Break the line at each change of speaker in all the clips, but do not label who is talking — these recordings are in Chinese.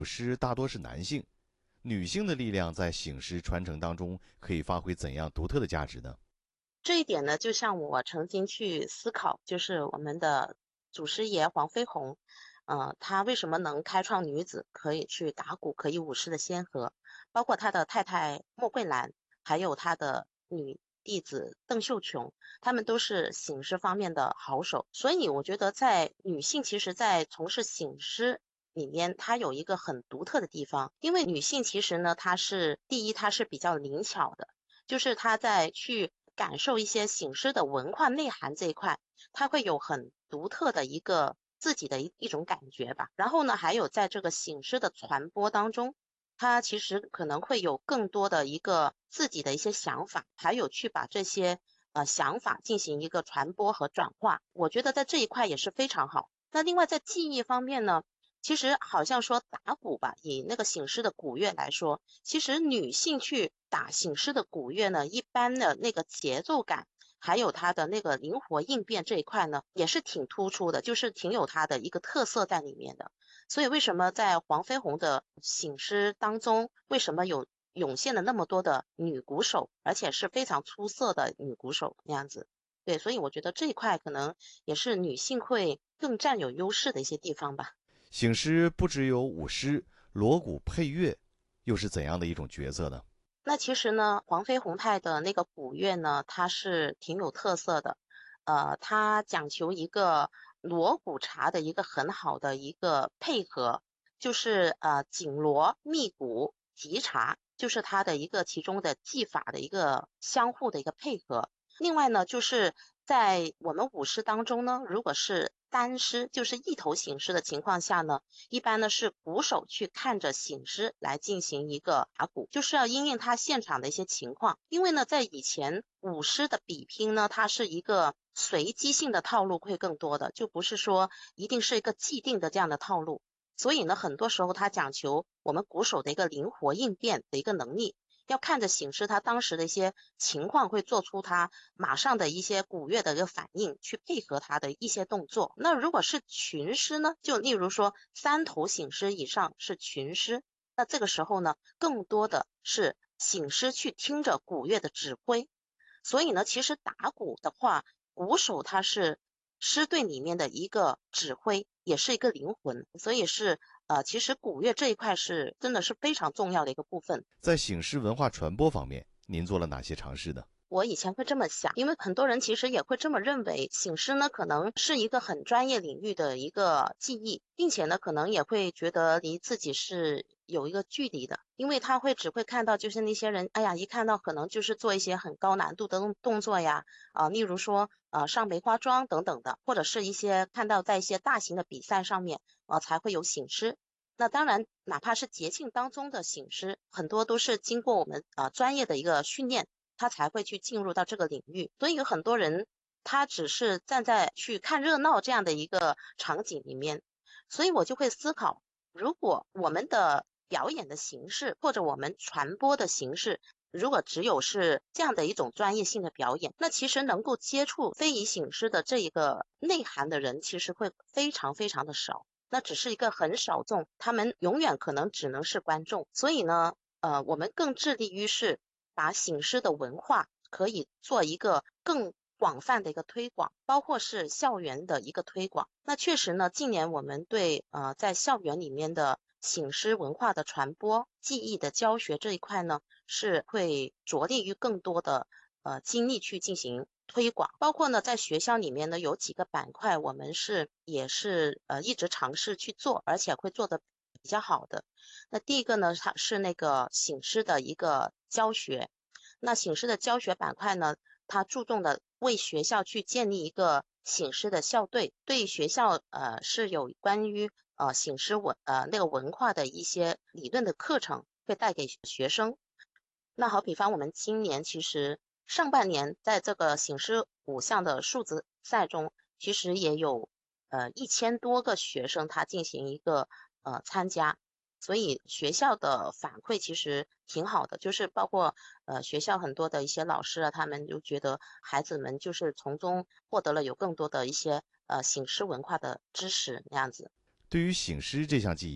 舞狮大多是男性，女性的力量在醒狮传承当中可以发挥怎样独特的价值呢？
这一点呢，就像我曾经去思考，就是我们的祖师爷黄飞鸿，他为什么能开创女子可以去打鼓、可以舞狮的先河，包括他的太太莫桂兰，还有他的女弟子邓秀琼，他们都是醒狮方面的好手。所以我觉得，在女性其实，在从事醒狮里面，它有一个很独特的地方，因为女性其实呢，她是第一，她是比较灵巧的。就是他在去感受一些醒狮的文化内涵这一块，他会有很独特的一个自己的一种感觉吧。然后呢，还有在这个醒狮的传播当中，他其实可能会有更多的一个自己的一些想法，还有去把这些想法进行一个传播和转化。我觉得在这一块也是非常好。那另外在技艺方面呢，其实好像说打鼓吧，以那个醒狮的鼓乐来说，其实女性去打醒狮的鼓乐呢，一般的那个节奏感，还有它的那个灵活应变这一块呢，也是挺突出的，就是挺有它的一个特色在里面的。所以为什么在黄飞鸿的醒狮当中，为什么有涌现了那么多的女鼓手，而且是非常出色的女鼓手那样子？对，所以我觉得这一块可能也是女性会更占有优势的一些地方吧。
醒狮不只有舞狮，锣鼓配乐又是怎样的一种角色呢？
那其实呢，黄飞鸿派的那个古乐呢，它是挺有特色的，它讲求一个锣鼓茶的一个很好的一个配合，就是紧锣密鼓急茶，就是它的一个其中的技法的一个相互的一个配合。另外呢，就是在我们舞狮当中呢，如果是单狮，就是一头醒狮的情况下呢，一般呢是鼓手去看着醒狮来进行一个打鼓，就是要因应他现场的一些情况。因为呢，在以前舞狮的比拼呢，它是一个随机性的套路会更多的，就不是说一定是一个既定的这样的套路。所以呢，很多时候它讲求我们鼓手的一个灵活应变的一个能力。要看着醒狮他当时的一些情况，会做出他马上的一些鼓乐的一个反应，去配合他的一些动作。那如果是群狮呢，就例如说三头醒狮以上是群狮，那这个时候呢，更多的是醒狮去听着鼓乐的指挥。所以呢，其实打鼓的话，鼓手他是狮队里面的一个指挥，也是一个灵魂，所以是其实鼓乐这一块是真的是非常重要的一个部分。
在醒狮文化传播方面，您做了哪些尝试呢？
我以前会这么想，因为很多人其实也会这么认为，醒狮呢可能是一个很专业领域的一个技艺，并且呢可能也会觉得离自己是有一个距离的，因为他会只会看到就是那些人，哎呀，一看到可能就是做一些很高难度的动作呀，例如说上梅花桩等等的，或者是一些看到在一些大型的比赛上面才会有醒狮。那当然，哪怕是节庆当中的醒狮，很多都是经过我们专业的一个训练。他才会去进入到这个领域。所以有很多人，他只是站在去看热闹这样的一个场景里面，所以我就会思考，如果我们的表演的形式或者我们传播的形式，如果只有是这样的一种专业性的表演，那其实能够接触非遗醒狮的这一个内涵的人，其实会非常非常的少。那只是一个很少众，他们永远可能只能是观众。所以呢，我们更致力于是把醒狮的文化可以做一个更广泛的一个推广，包括是校园的一个推广。那确实呢，近年我们对在校园里面的醒狮文化的传播、技艺的教学这一块呢，是会着力于更多的精力去进行推广，包括呢在学校里面呢有几个板块，我们也是一直尝试去做，而且会做的比较好的。那第一个呢，它是那个醒狮的一个教学。那醒狮的教学板块呢，它注重的为学校去建立一个醒狮的校队，对学校是有关于醒狮那个文化的一些理论的课程，会带给学生。那好比方，我们今年其实上半年在这个醒狮5项的数字赛中，其实也有1000多个学生他进行一个参加，所以学校的反馈其实挺好的，就是包括学校很多的一些老师啊，他们就觉得孩子们就是从中获得了有更多的一些醒狮文化的知识那样子。
对于醒狮这项技艺，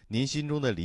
您心中的理